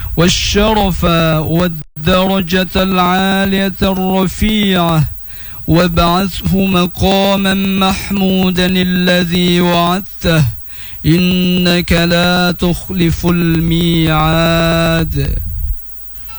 والشرف والدرجة العالية الرفيعة، وابعثه مقاما محمودا الذي وعدته، إنك لا تخلف الميعاد.